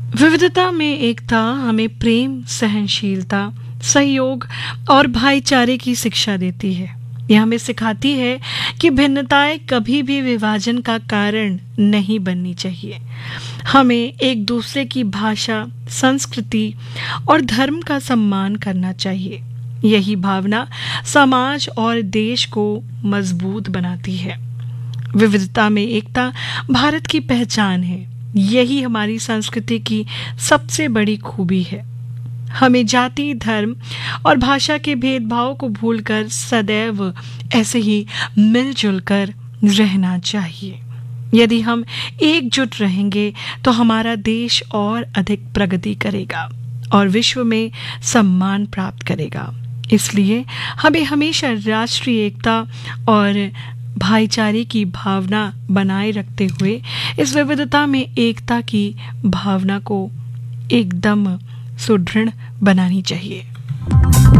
विविधता में एकता हमें प्रेम, सहनशीलता, सहयोग और भाईचारे की शिक्षा देती है। यह हमें सिखाती है कि भिन्नताएं कभी भी विभाजन का कारण नहीं बननी चाहिए। हमें एक दूसरे की भाषा, संस्कृति और धर्म का सम्मान करना चाहिए। यही भावना समाज और देश को मजबूत बनाती है। विविधता में एकता भारत की पहचान है। यही हमारी संस्कृति की सबसे बड़ी खूबी है। हमें जाति, धर्म और भाषा के भेदभाव को भूलकर सदैव ऐसे ही मिलजुल कर रहना चाहिए। यदि हम एकजुट रहेंगे तो हमारा देश और अधिक प्रगति करेगा और विश्व में सम्मान प्राप्त करेगा। इसलिए हमें हमेशा राष्ट्रीय एकता और भाईचारे की भावना बनाए रखते हुए इस विविधता में एकता की भावना को एकदम सुदृढ़ बनानी चाहिए।